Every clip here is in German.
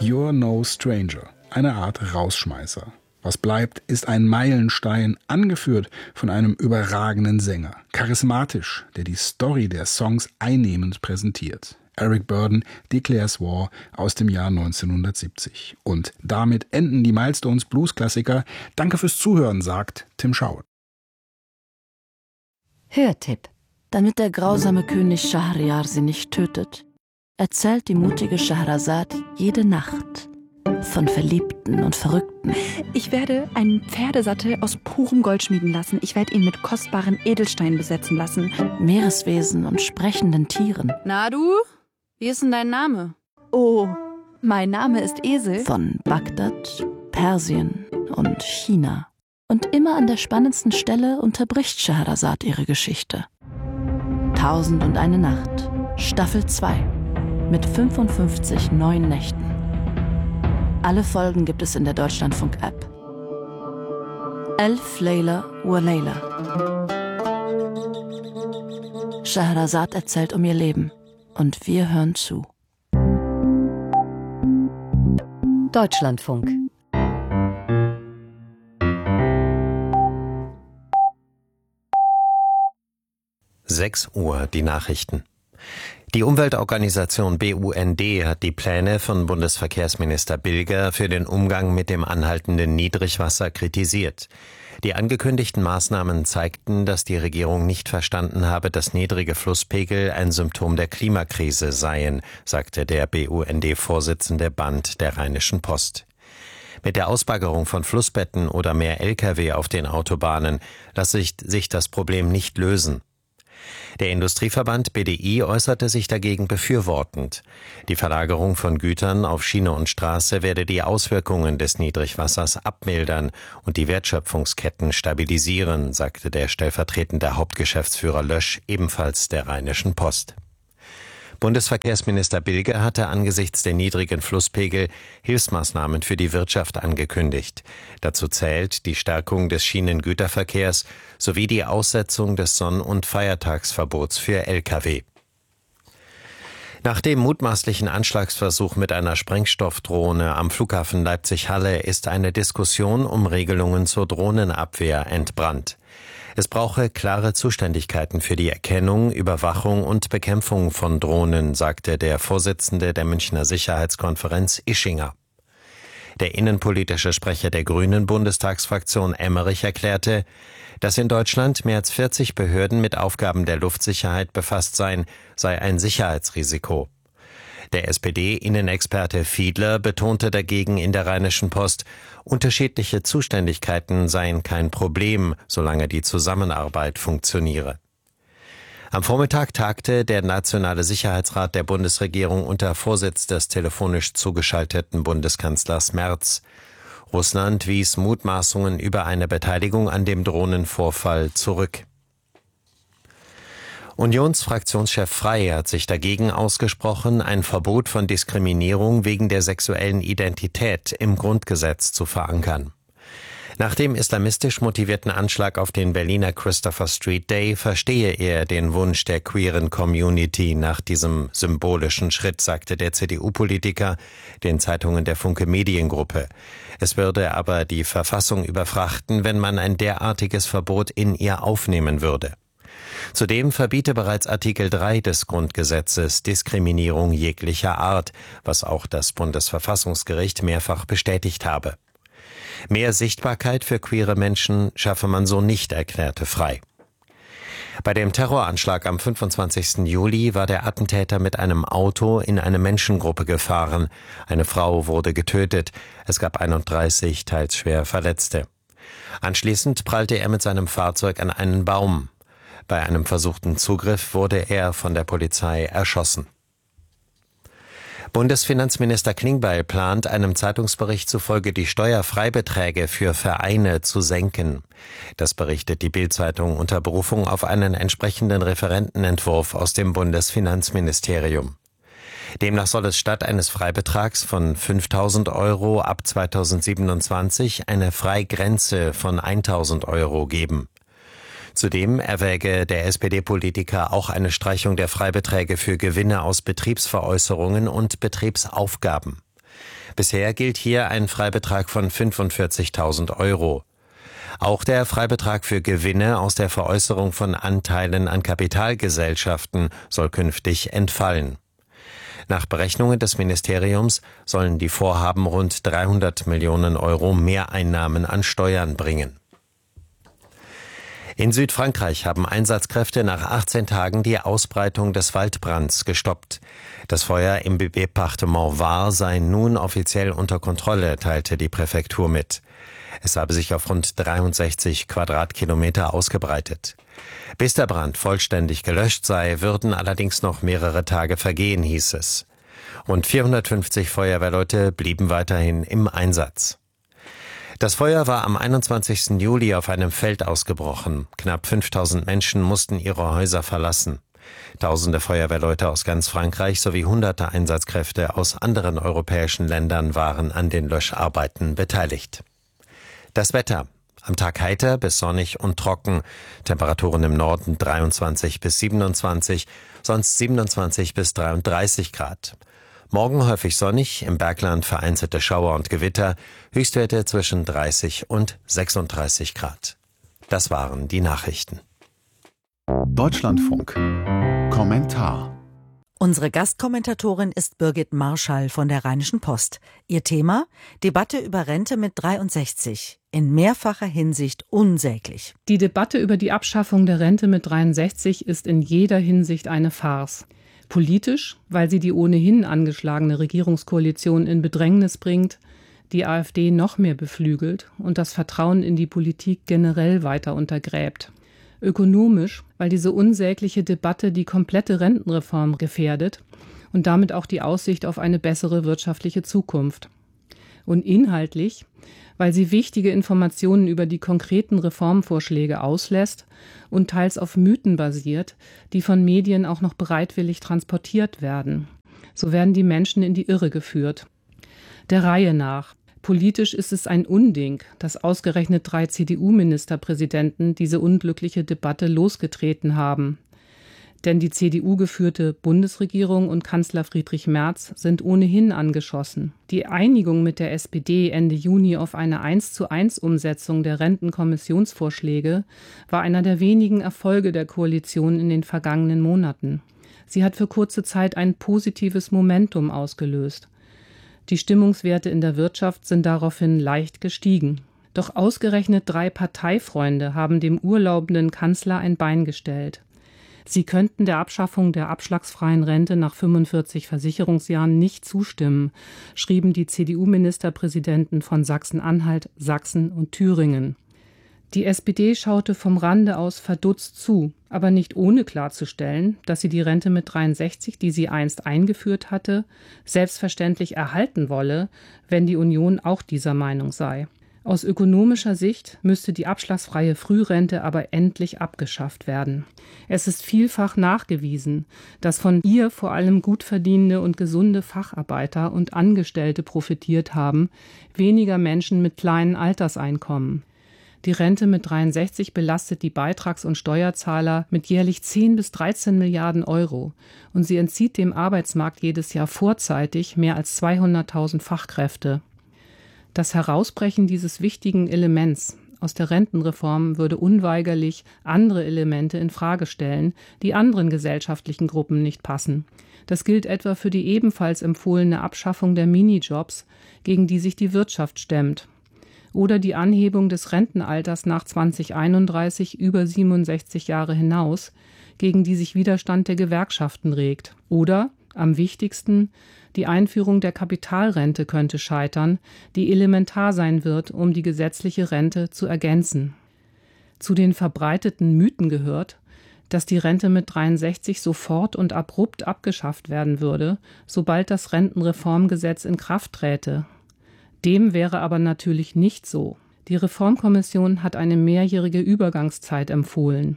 You're no stranger, eine Art Rausschmeißer. Was bleibt, ist ein Meilenstein, angeführt von einem überragenden Sänger. Charismatisch, der die Story der Songs einnehmend präsentiert. Eric Burdon, Declares War aus dem Jahr 1970. Und damit enden die Milestones Blues-Klassiker. Danke fürs Zuhören, sagt Tim Schauer. Hörtipp. Damit der grausame König Schahryar sie nicht tötet, erzählt die mutige Scheherazad jede Nacht von Verliebten und Verrückten. Ich werde einen Pferdesattel aus purem Gold schmieden lassen. Ich werde ihn mit kostbaren Edelsteinen besetzen lassen. Meereswesen und sprechenden Tieren. Na du? Wie ist denn dein Name? Oh, mein Name ist Esel. Von Bagdad, Persien und China. Und immer an der spannendsten Stelle unterbricht Scheherazad ihre Geschichte. 1001 Nacht, Staffel 2, mit 55 neuen Nächten. Alle Folgen gibt es in der Deutschlandfunk-App. Elf Layla wa Layla. Scheherazad erzählt um ihr Leben und wir hören zu. Deutschlandfunk. Uhr, die Nachrichten. Die Umweltorganisation BUND hat die Pläne von Bundesverkehrsminister Bilger für den Umgang mit dem anhaltenden Niedrigwasser kritisiert. Die angekündigten Maßnahmen zeigten, dass die Regierung nicht verstanden habe, dass niedrige Flusspegel ein Symptom der Klimakrise seien, sagte der BUND-Vorsitzende Band der Rheinischen Post. Mit der Ausbaggerung von Flussbetten oder mehr Lkw auf den Autobahnen lasse sich das Problem nicht lösen. Der Industrieverband BDI äußerte sich dagegen befürwortend. Die Verlagerung von Gütern auf Schiene und Straße werde die Auswirkungen des Niedrigwassers abmildern und die Wertschöpfungsketten stabilisieren, sagte der stellvertretende Hauptgeschäftsführer Lösch, ebenfalls der Rheinischen Post. Bundesverkehrsminister Bilger hatte angesichts der niedrigen Flusspegel Hilfsmaßnahmen für die Wirtschaft angekündigt. Dazu zählt die Stärkung des Schienengüterverkehrs sowie die Aussetzung des Sonn- und Feiertagsverbots für Lkw. Nach dem mutmaßlichen Anschlagsversuch mit einer Sprengstoffdrohne am Flughafen Leipzig-Halle ist eine Diskussion um Regelungen zur Drohnenabwehr entbrannt. Es brauche klare Zuständigkeiten für die Erkennung, Überwachung und Bekämpfung von Drohnen, sagte der Vorsitzende der Münchner Sicherheitskonferenz Ischinger. Der innenpolitische Sprecher der Grünen Bundestagsfraktion Emmerich erklärte, dass in Deutschland mehr als 40 Behörden mit Aufgaben der Luftsicherheit befasst seien, sei ein Sicherheitsrisiko. Der SPD-Innenexperte Fiedler betonte dagegen in der Rheinischen Post, unterschiedliche Zuständigkeiten seien kein Problem, solange die Zusammenarbeit funktioniere. Am Vormittag tagte der Nationale Sicherheitsrat der Bundesregierung unter Vorsitz des telefonisch zugeschalteten Bundeskanzlers Merz. Russland wies Mutmaßungen über eine Beteiligung an dem Drohnenvorfall zurück. Unionsfraktionschef Frey hat sich dagegen ausgesprochen, ein Verbot von Diskriminierung wegen der sexuellen Identität im Grundgesetz zu verankern. Nach dem islamistisch motivierten Anschlag auf den Berliner Christopher Street Day verstehe er den Wunsch der queeren Community nach diesem symbolischen Schritt, sagte der CDU-Politiker den Zeitungen der Funke Mediengruppe. Es würde aber die Verfassung überfrachten, wenn man ein derartiges Verbot in ihr aufnehmen würde. Zudem verbiete bereits Artikel 3 des Grundgesetzes Diskriminierung jeglicher Art, was auch das Bundesverfassungsgericht mehrfach bestätigt habe. Mehr Sichtbarkeit für queere Menschen schaffe man so nicht, erklärte Frey. Bei dem Terroranschlag am 25. Juli war der Attentäter mit einem Auto in eine Menschengruppe gefahren. Eine Frau wurde getötet. Es gab 31 teils schwer Verletzte. Anschließend prallte er mit seinem Fahrzeug an einen Baum. Bei einem versuchten Zugriff wurde er von der Polizei erschossen. Bundesfinanzminister Klingbeil plant, einem Zeitungsbericht zufolge die Steuerfreibeträge für Vereine zu senken. Das berichtet die Bild-Zeitung unter Berufung auf einen entsprechenden Referentenentwurf aus dem Bundesfinanzministerium. Demnach soll es statt eines Freibetrags von 5.000 Euro ab 2027 eine Freigrenze von 1.000 Euro geben. Zudem erwäge der SPD-Politiker auch eine Streichung der Freibeträge für Gewinne aus Betriebsveräußerungen und Betriebsaufgaben. Bisher gilt hier ein Freibetrag von 45.000 €. Auch der Freibetrag für Gewinne aus der Veräußerung von Anteilen an Kapitalgesellschaften soll künftig entfallen. Nach Berechnungen des Ministeriums sollen die Vorhaben rund 300 Millionen € Mehreinnahmen an Steuern bringen. In Südfrankreich haben Einsatzkräfte nach 18 Tagen die Ausbreitung des Waldbrands gestoppt. Das Feuer im Departement Var sei nun offiziell unter Kontrolle, teilte die Präfektur mit. Es habe sich auf rund 63 Quadratkilometer ausgebreitet. Bis der Brand vollständig gelöscht sei, würden allerdings noch mehrere Tage vergehen, hieß es. Rund 450 Feuerwehrleute blieben weiterhin im Einsatz. Das Feuer war am 21. Juli auf einem Feld ausgebrochen. Knapp 5000 Menschen mussten ihre Häuser verlassen. Tausende Feuerwehrleute aus ganz Frankreich sowie hunderte Einsatzkräfte aus anderen europäischen Ländern waren an den Löscharbeiten beteiligt. Das Wetter. Am Tag heiter bis sonnig und trocken. Temperaturen im Norden 23 bis 27, sonst 27 bis 33 Grad. Morgen häufig sonnig, im Bergland vereinzelte Schauer und Gewitter, Höchstwerte zwischen 30 und 36 Grad. Das waren die Nachrichten. Deutschlandfunk. Kommentar. Unsere Gastkommentatorin ist Birgit Marschall von der Rheinischen Post. Ihr Thema: Debatte über Rente mit 63. In mehrfacher Hinsicht unsäglich. Die Debatte über die Abschaffung der Rente mit 63 ist in jeder Hinsicht eine Farce. Politisch, weil sie die ohnehin angeschlagene Regierungskoalition in Bedrängnis bringt, die AfD noch mehr beflügelt und das Vertrauen in die Politik generell weiter untergräbt. Ökonomisch, weil diese unsägliche Debatte die komplette Rentenreform gefährdet und damit auch die Aussicht auf eine bessere wirtschaftliche Zukunft. Und inhaltlich, weil sie wichtige Informationen über die konkreten Reformvorschläge auslässt und teils auf Mythen basiert, die von Medien auch noch bereitwillig transportiert werden. So werden die Menschen in die Irre geführt. Der Reihe nach. Politisch ist es ein Unding, dass ausgerechnet 3 CDU-Ministerpräsidenten diese unglückliche Debatte losgetreten haben. Denn die CDU-geführte Bundesregierung und Kanzler Friedrich Merz sind ohnehin angeschossen. Die Einigung mit der SPD Ende Juni auf eine 1:1 Umsetzung der Rentenkommissionsvorschläge war einer der wenigen Erfolge der Koalition in den vergangenen Monaten. Sie hat für kurze Zeit ein positives Momentum ausgelöst. Die Stimmungswerte in der Wirtschaft sind daraufhin leicht gestiegen. Doch ausgerechnet 3 Parteifreunde haben dem urlaubenden Kanzler ein Bein gestellt. Sie könnten der Abschaffung der abschlagsfreien Rente nach 45 Versicherungsjahren nicht zustimmen, schrieben die CDU-Ministerpräsidenten von Sachsen-Anhalt, Sachsen und Thüringen. Die SPD schaute vom Rande aus verdutzt zu, aber nicht ohne klarzustellen, dass sie die Rente mit 63, die sie einst eingeführt hatte, selbstverständlich erhalten wolle, wenn die Union auch dieser Meinung sei. Aus ökonomischer Sicht müsste die abschlagsfreie Frührente aber endlich abgeschafft werden. Es ist vielfach nachgewiesen, dass von ihr vor allem gut verdienende und gesunde Facharbeiter und Angestellte profitiert haben, weniger Menschen mit kleinen Alterseinkommen. Die Rente mit 63 belastet die Beitrags- und Steuerzahler mit jährlich 10 bis 13 Milliarden € und sie entzieht dem Arbeitsmarkt jedes Jahr vorzeitig mehr als 200.000 Fachkräfte. Das Herausbrechen dieses wichtigen Elements aus der Rentenreform würde unweigerlich andere Elemente in Frage stellen, die anderen gesellschaftlichen Gruppen nicht passen. Das gilt etwa für die ebenfalls empfohlene Abschaffung der Minijobs, gegen die sich die Wirtschaft stemmt. Oder die Anhebung des Rentenalters nach 2031 über 67 Jahre hinaus, gegen die sich Widerstand der Gewerkschaften regt. Oder, am wichtigsten, die Einführung der Kapitalrente könnte scheitern, die elementar sein wird, um die gesetzliche Rente zu ergänzen. Zu den verbreiteten Mythen gehört, dass die Rente mit 63 sofort und abrupt abgeschafft werden würde, sobald das Rentenreformgesetz in Kraft träte. Dem wäre aber natürlich nicht so. Die Reformkommission hat eine mehrjährige Übergangszeit empfohlen.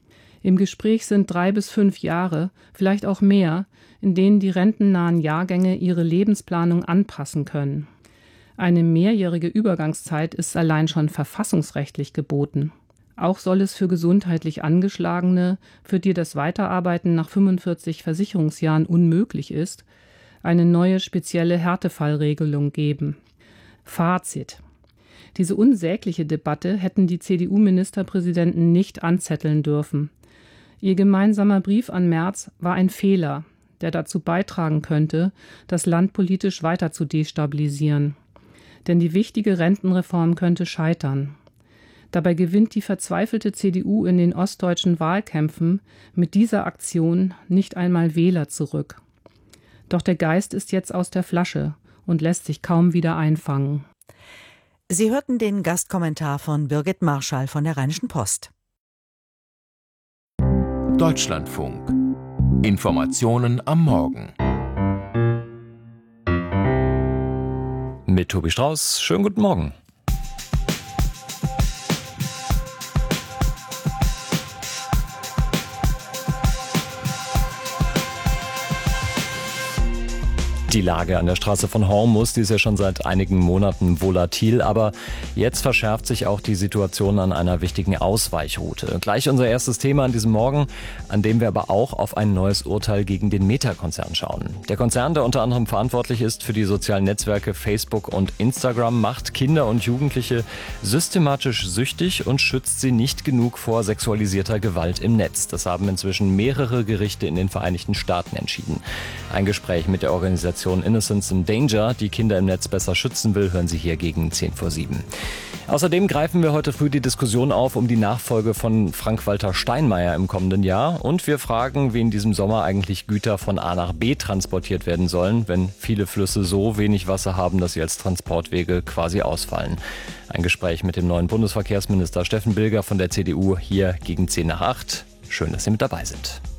Im Gespräch sind 3 bis 5 Jahre, vielleicht auch mehr, in denen die rentennahen Jahrgänge ihre Lebensplanung anpassen können. Eine mehrjährige Übergangszeit ist allein schon verfassungsrechtlich geboten. Auch soll es für gesundheitlich Angeschlagene, für die das Weiterarbeiten nach 45 Versicherungsjahren unmöglich ist, eine neue spezielle Härtefallregelung geben. Fazit: Diese unsägliche Debatte hätten die CDU-Ministerpräsidenten nicht anzetteln dürfen. Ihr gemeinsamer Brief an Merz war ein Fehler, der dazu beitragen könnte, das Land politisch weiter zu destabilisieren. Denn die wichtige Rentenreform könnte scheitern. Dabei gewinnt die verzweifelte CDU in den ostdeutschen Wahlkämpfen mit dieser Aktion nicht einmal Wähler zurück. Doch der Geist ist jetzt aus der Flasche und lässt sich kaum wieder einfangen. Sie hörten den Gastkommentar von Birgit Marschall von der Rheinischen Post. Deutschlandfunk. Informationen am Morgen. Mit Tobi Strauß. Schönen guten Morgen. Die Lage an der Straße von Hormuz, die ist ja schon seit einigen Monaten volatil, aber jetzt verschärft sich auch die Situation an einer wichtigen Ausweichroute. Gleich unser erstes Thema an diesem Morgen, an dem wir aber auch auf ein neues Urteil gegen den Meta-Konzern schauen. Der Konzern, der unter anderem verantwortlich ist für die sozialen Netzwerke Facebook und Instagram, macht Kinder und Jugendliche systematisch süchtig und schützt sie nicht genug vor sexualisierter Gewalt im Netz. Das haben inzwischen mehrere Gerichte in den Vereinigten Staaten entschieden. Ein Gespräch mit der Organisation Innocence in Danger, die Kinder im Netz besser schützen will, hören Sie hier gegen 7:10. Außerdem greifen wir heute früh die Diskussion auf um die Nachfolge von Frank-Walter Steinmeier im kommenden Jahr. Und wir fragen, wie in diesem Sommer eigentlich Güter von A nach B transportiert werden sollen, wenn viele Flüsse so wenig Wasser haben, dass sie als Transportwege quasi ausfallen. Ein Gespräch mit dem neuen Bundesverkehrsminister Steffen Bilger von der CDU hier gegen 7:50. Schön, dass Sie mit dabei sind.